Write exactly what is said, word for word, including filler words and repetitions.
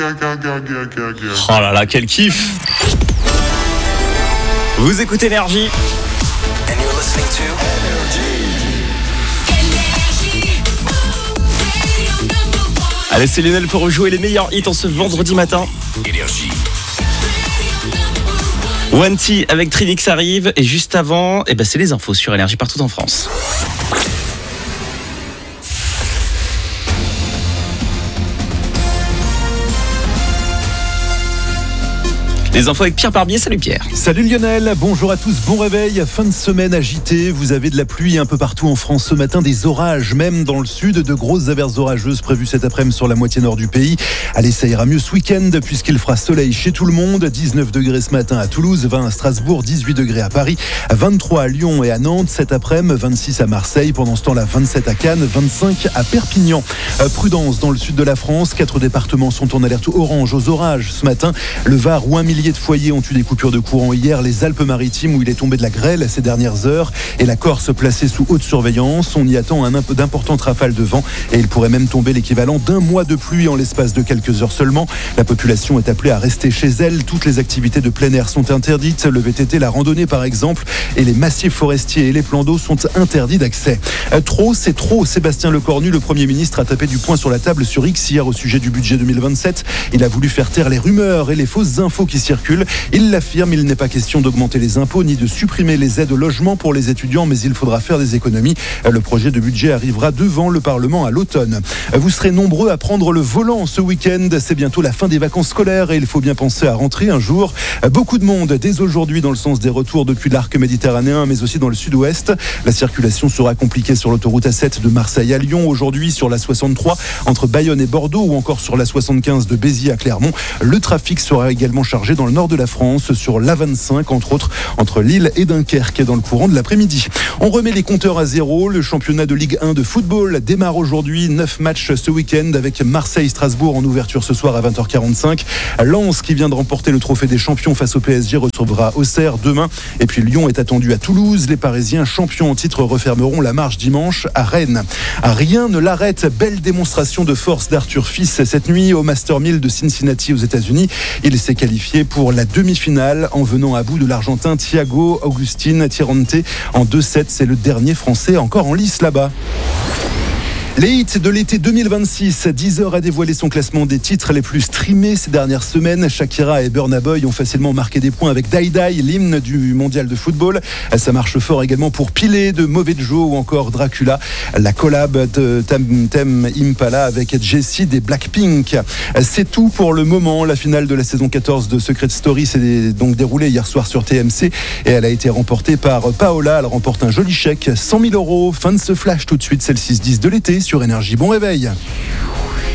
Oh là là, quel kiff! Vous écoutez Énergie. Allez, c'est Lionel pour rejouer les meilleurs hits en ce vendredi matin. One T avec Trinix arrive et juste avant, eh ben c'est les infos sur Énergie partout en France. Les infos avec Pierre Barbier, salut Pierre. Salut Lionel, bonjour à tous, bon réveil. Fin de semaine agitée, vous avez de la pluie un peu partout en France ce matin, des orages même dans le sud, de grosses averses orageuses prévues cet après-midi sur la moitié nord du pays. Allez, ça ira mieux ce week-end puisqu'il fera soleil chez tout le monde. dix-neuf degrés ce matin à Toulouse, vingt à Strasbourg, dix-huit degrés à Paris, vingt-trois à Lyon et à Nantes, cet après-midi, vingt-six à Marseille, pendant ce temps-là vingt-sept à Cannes, vingt-cinq à Perpignan. Euh, prudence dans le sud de la France, quatre départements sont en alerte orange aux orages ce matin. Le Var où un millier de foyers ont eu des coupures de courant hier, les Alpes-Maritimes où il est tombé de la grêle ces dernières heures et la Corse placée sous haute surveillance. On y attend un peu d'importantes rafales de vent et il pourrait même tomber l'équivalent d'un mois de pluie en l'espace de quelques heures seulement. La population est appelée à rester chez elle. Toutes les activités de plein air sont interdites. Le V T T, la randonnée par exemple, et les massifs forestiers et les plans d'eau sont interdits d'accès. Trop, c'est trop. Sébastien Lecornu, le Premier ministre, a tapé du poing sur la table sur X hier au sujet du budget deux mille vingt-sept. Il a voulu faire taire les rumeurs et les fausses infos qui circulent. Il l'affirme, il n'est pas question d'augmenter les impôts ni de supprimer les aides au logement pour les étudiants, mais il faudra faire des économies. Le projet de budget arrivera devant le Parlement à l'automne. Vous serez nombreux à prendre le volant ce week-end. C'est bientôt la fin des vacances scolaires et il faut bien penser à rentrer un jour. Beaucoup de monde dès aujourd'hui dans le sens des retours depuis l'arc méditerranéen, mais aussi dans le sud-ouest. La circulation sera compliquée sur l'autoroute A sept de Marseille à Lyon, aujourd'hui sur la soixante-trois entre Bayonne et Bordeaux ou encore sur la soixante-quinze de Béziers à Clermont. Le trafic sera également chargé dans le nord de la France, sur l'A vingt-cinq, entre autres, entre Lille et Dunkerque dans le courant de l'après-midi. On remet les compteurs à zéro. Le championnat de Ligue un de football démarre aujourd'hui. Neuf matchs ce week-end avec Marseille-Strasbourg en ouverture ce soir à vingt heures quarante-cinq. Lens, qui vient de remporter le trophée des champions face au P S G, recevra Auxerre demain. Et puis Lyon est attendu à Toulouse. Les Parisiens, champions en titre, refermeront la marche dimanche à Rennes. Rien ne l'arrête. Belle démonstration de force d'Arthur Fils cette nuit au Master mille de Cincinnati aux États-Unis. Il s'est qualifié pour la demi-finale en venant à bout de l'Argentin Thiago Agustín Tirante en deux sept. C'est le dernier Français encore en lice là-bas. Les hits de l'été deux mille vingt-six. Deezer a dévoilé son classement des titres les plus streamés ces dernières semaines. Shakira et Burna Boy ont facilement marqué des points avec Die Die, l'hymne du mondial de football. Ça marche fort également pour Pilé de Mauvais Joe ou encore Dracula. La collab de Tame Impala avec Jessie des Blackpink. C'est tout pour le moment. La finale de la saison quatorze de Secret Story s'est donc déroulée hier soir sur T M C et elle a été remportée par Paola. Elle remporte un joli chèque, cent mille euros. Fin de ce flash tout de suite, c'est le six dix de l'été sur Énergie. Bon réveil.